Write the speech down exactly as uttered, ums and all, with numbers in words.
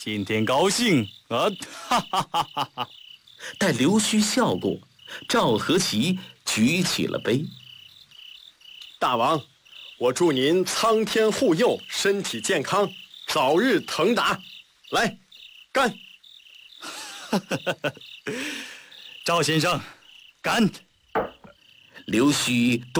今天高兴啊！哈哈哈哈哈！ 待刘须笑过，赵和奇举起了杯。 大王，我祝您苍天护佑，身体健康，早日腾达。来，干！ 赵先生，干！ 刘须